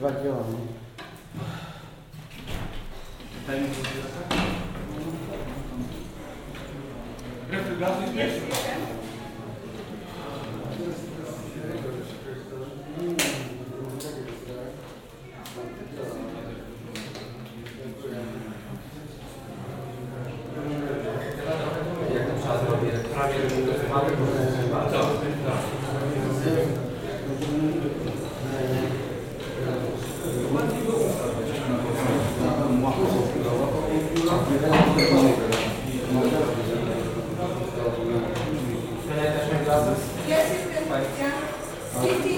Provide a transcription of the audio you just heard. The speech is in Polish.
2 kg. Daj mi refrygator jest? Jak to trzeba zrobić? Prawie Yes, you can. Yeah.